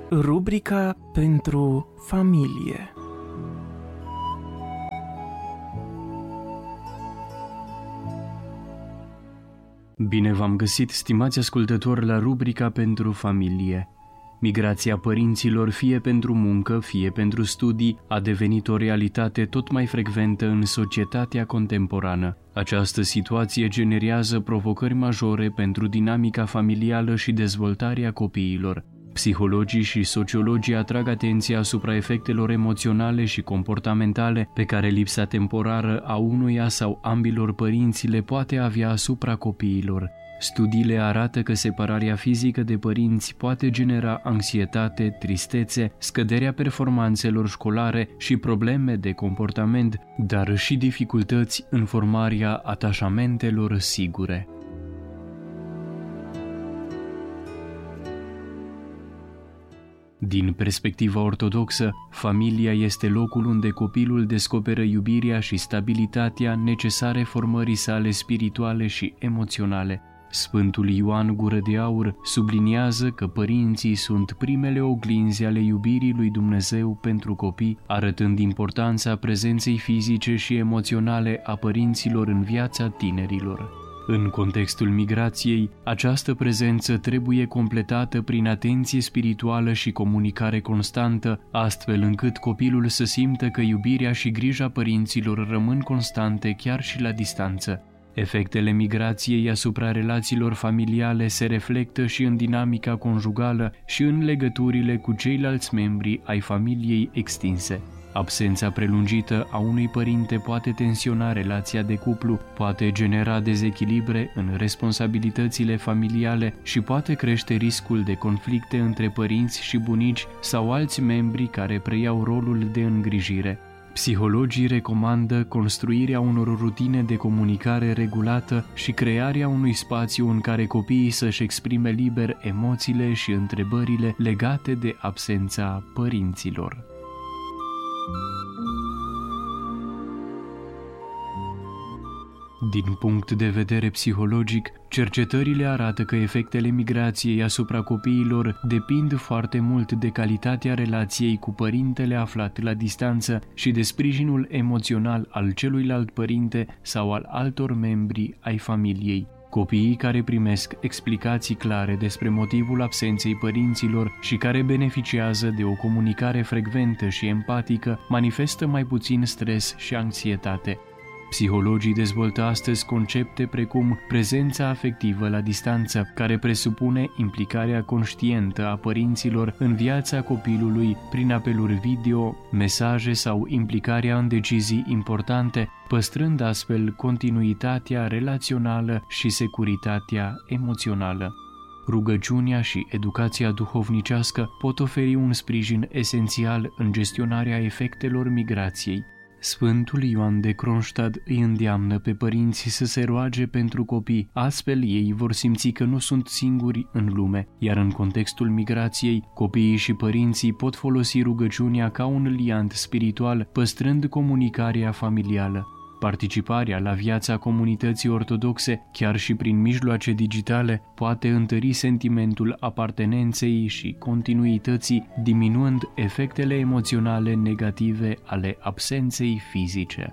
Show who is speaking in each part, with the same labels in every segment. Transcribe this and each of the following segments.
Speaker 1: Rubrica pentru familie.
Speaker 2: Bine v-am găsit, stimați ascultători, la rubrica pentru familie. Migrația părinților, fie pentru muncă, fie pentru studii, a devenit o realitate tot mai frecventă în societatea contemporană. Această situație generează provocări majore pentru dinamica familială și dezvoltarea copiilor. Psihologii și sociologii atrag atenția asupra efectelor emoționale și comportamentale pe care lipsa temporară a unuia sau ambilor părinți le poate avea asupra copiilor. Studiile arată că separarea fizică de părinți poate genera anxietate, tristețe, scăderea performanțelor școlare și probleme de comportament, dar și dificultăți în formarea atașamentelor sigure. Din perspectiva ortodoxă, familia este locul unde copilul descoperă iubirea și stabilitatea necesare formării sale spirituale și emoționale. Sfântul Ioan Gură de Aur subliniază că părinții sunt primele oglinzi ale iubirii lui Dumnezeu pentru copii, arătând importanța prezenței fizice și emoționale a părinților în viața tinerilor. În contextul migrației, această prezență trebuie completată prin atenție spirituală și comunicare constantă, astfel încât copilul să simtă că iubirea și grija părinților rămân constante chiar și la distanță. Efectele migrației asupra relațiilor familiale se reflectă și în dinamica conjugală și în legăturile cu ceilalți membri ai familiei extinse. Absența prelungită a unui părinte poate tensiona relația de cuplu, poate genera dezechilibre în responsabilitățile familiale și poate crește riscul de conflicte între părinți și bunici sau alți membri care preiau rolul de îngrijire. Psihologii recomandă construirea unor rutine de comunicare regulată și crearea unui spațiu în care copiii să-și exprime liber emoțiile și întrebările legate de absența părinților. Din punct de vedere psihologic, cercetările arată că efectele migrației asupra copiilor depind foarte mult de calitatea relației cu părintele aflat la distanță și de sprijinul emoțional al celuilalt părinte sau al altor membri ai familiei. Copiii care primesc explicații clare despre motivul absenței părinților și care beneficiază de o comunicare frecventă și empatică manifestă mai puțin stres și anxietate. Psihologii dezvoltă astăzi concepte precum prezența afectivă la distanță, care presupune implicarea conștientă a părinților în viața copilului prin apeluri video, mesaje sau implicarea în decizii importante, păstrând astfel continuitatea relațională și securitatea emoțională. Rugăciunea și educația duhovnicească pot oferi un sprijin esențial în gestionarea efectelor migrației. Sfântul Ioan de Kronstadt îi îndeamnă pe părinți să se roage pentru copii, astfel ei vor simți că nu sunt singuri în lume, iar în contextul migrației, copiii și părinții pot folosi rugăciunea ca un liant spiritual, păstrând comunicarea familială. Participarea la viața comunității ortodoxe, chiar și prin mijloace digitale, poate întări sentimentul apartenenței și continuității, diminuând efectele emoționale negative ale absenței fizice.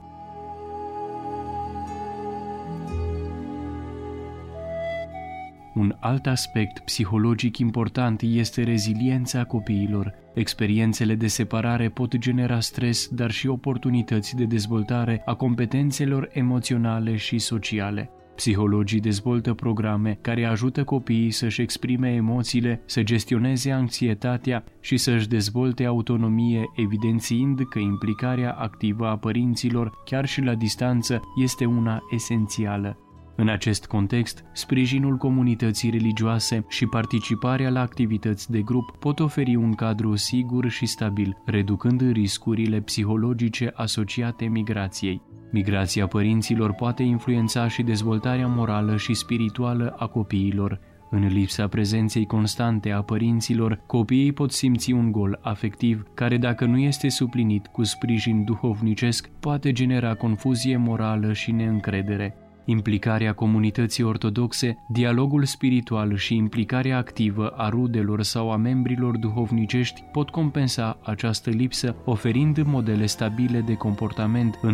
Speaker 2: Un alt aspect psihologic important este reziliența copiilor. Experiențele de separare pot genera stres, dar și oportunități de dezvoltare a competențelor emoționale și sociale. Psihologii dezvoltă programe care ajută copiii să-și exprime emoțiile, să gestioneze anxietatea și să-și dezvolte autonomie, evidențiind că implicarea activă a părinților, chiar și la distanță, este una esențială. În acest context, sprijinul comunității religioase și participarea la activități de grup pot oferi un cadru sigur și stabil, reducând riscurile psihologice asociate migrației. Migrația părinților poate influența și dezvoltarea morală și spirituală a copiilor. În lipsa prezenței constante a părinților, copiii pot simți un gol afectiv, care dacă nu este suplinit cu sprijin duhovnicesc, poate genera confuzie morală și neîncredere. Implicarea comunității ortodoxe, dialogul spiritual și implicarea activă a rudelor sau a membrilor duhovnicești pot compensa această lipsă, oferind modele stabile de comportament în